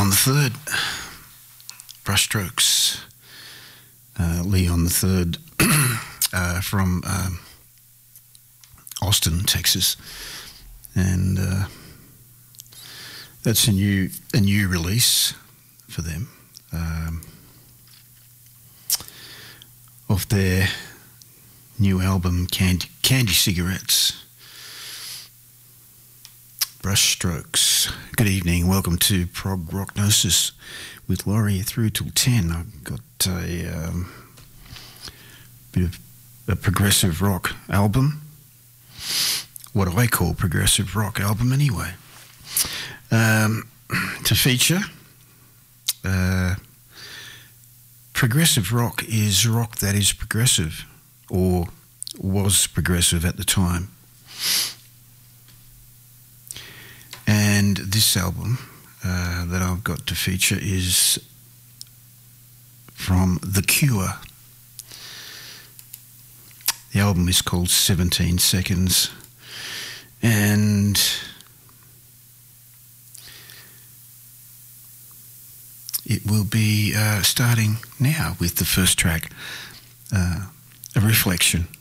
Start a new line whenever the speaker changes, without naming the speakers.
Leon the Third, Brushstrokes. Leon the Third from Austin, Texas, and that's a new release for them of their new album Candy Cigarettes. Brushstrokes. Good evening. Welcome to Prog Rocknosis with Laurie through till 10. I've got a bit of a progressive rock album. What I call progressive rock album anyway. To feature, progressive rock is rock that is progressive, or was progressive at the time. And this album that I've got to feature is from The Cure. The album is called 17 Seconds, and it will be starting now with the first track, A Reflection.